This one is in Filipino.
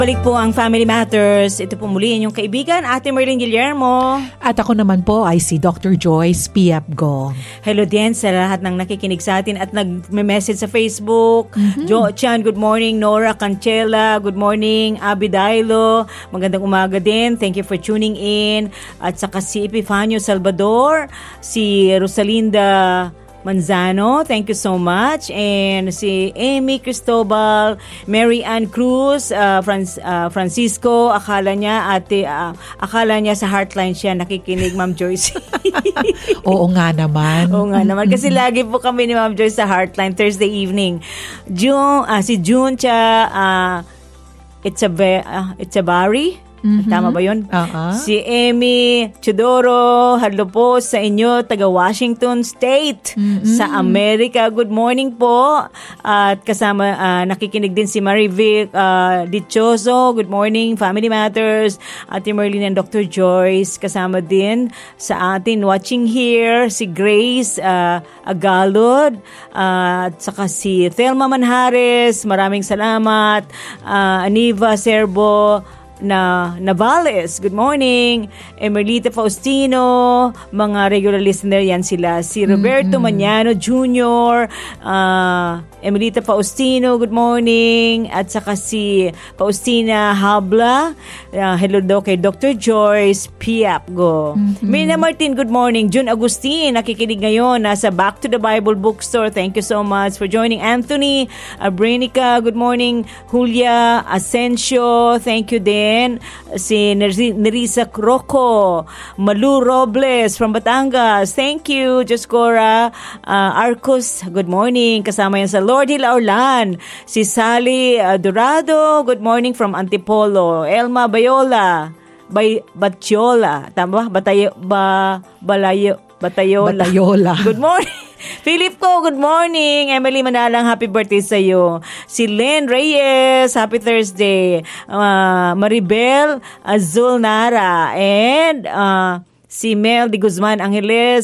Balik po ang Family Matters. Ito po muli inyong kaibigan, Ate Merlin Guillermo. At ako naman po ay si Dr. Joyce Piapgo. Hello din sa lahat ng nakikinig sa atin at nag-message sa Facebook. Jo Chan, good morning. Nora Cancela, good morning. Abby Dailo, magandang umaga din. Thank you for tuning in. At saka si Epifanio Salvador, si Rosalinda Manzano, thank you so much. And si Amy Cristobal, Mary Ann Cruz, Francisco, akala niya sa Heartline siya nakikinig, Ma'am Joyce. Oo nga naman. Oo nga naman. Kasi lagi po kami ni Ma'am Joyce sa Heartline Thursday evening. Si June Itzabari. Tama ba yun? Si Amy Chudoro, hello po sa inyo, taga Washington State, sa Amerika. Good morning po. At kasama, nakikinig din si Marivic Dichoso. Good morning, Family Matters. Ate Merlin and Dr. Joyce. Kasama din sa atin, watching here, si Grace Agalod. At saka si Thelma Manhares. Maraming salamat. Aniva Serbo Navales, good morning. Emerlita Faustino, mga regular listener yan sila. Si Roberto Mañano Jr., Emerlita Faustino, good morning. At saka si Faustina Habla, hello daw kay Dr. Joyce Piapgo. Mina Martin, good morning. June Agustin, nakikinig ngayon nasa Back to the Bible Bookstore. Thank you so much for joining. Anthony Abrenica, good morning. Julia Asensio, thank you din. Si Nerissa Croco, Malu Robles from Batangas, thank you. Joscora Arcos, good morning. Kasama yan sa Lord Hill Orlan. Si Sally Dorado, good morning from Antipolo. Elma Bayola, Batyola, tama ba? Batayola. Good morning. Philip ko, good morning. Emily Manalang, happy birthday sa iyo. Si Len Reyes, happy Thursday. Maribel Azul Nara, and si Mel de Guzman Angeles,